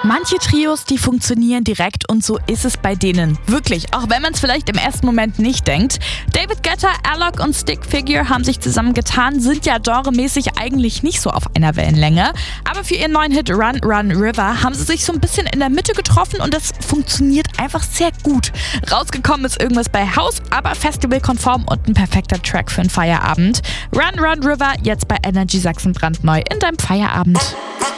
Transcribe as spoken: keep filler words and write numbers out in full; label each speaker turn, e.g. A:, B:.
A: Manche Trios, die funktionieren direkt und so ist es bei denen. Wirklich, auch wenn man es vielleicht im ersten Moment nicht denkt. David Guetta, Alok und Stick Figure haben sich zusammengetan, sind ja genremäßig eigentlich nicht so auf einer Wellenlänge. Aber für ihren neuen Hit Run Run River haben sie sich so ein bisschen in der Mitte getroffen und das funktioniert einfach sehr gut. Rausgekommen ist irgendwas bei House, aber festivalkonform und ein perfekter Track für einen Feierabend. Run Run River, jetzt bei Energy Sachsen brandneu in deinem Feierabend.